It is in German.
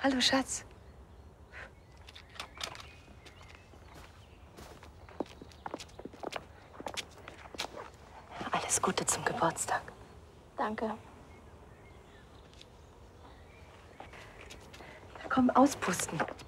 Hallo, Schatz. Alles Gute zum Geburtstag. Danke. Na komm, auspusten.